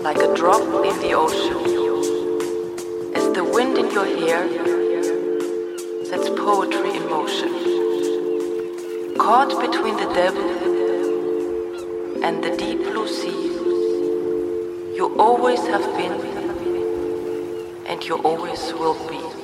like a drop in the ocean. As the wind in your hair sets poetry in motion. Caught between the devil and the deep blue sea, you always have been and you always will be.